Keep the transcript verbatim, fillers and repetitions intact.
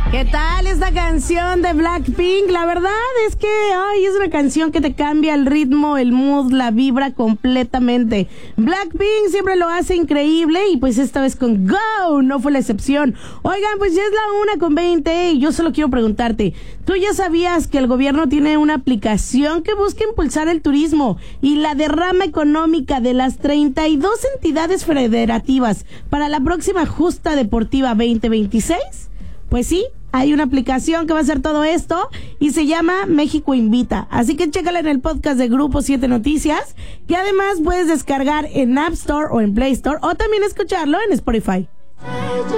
¿Qué tal esta canción de Blackpink? La verdad es que ay, es una canción que te cambia el ritmo, el mood, la vibra completamente. Blackpink siempre lo hace increíble y pues esta vez con Go no fue la excepción. Oigan, pues ya es la una con veinte y yo solo quiero preguntarte, ¿tú ya sabías que el gobierno tiene una aplicación que busca impulsar el turismo y la derrama económica de las treinta y dos entidades federativas para la próxima justa deportiva veinte veintiséis? Pues sí, hay una aplicación que va a hacer todo esto y se llama México Invita. Así que chécala en el podcast de Grupo siete Noticias, que además puedes descargar en App Store o en Play Store o también escucharlo en Spotify.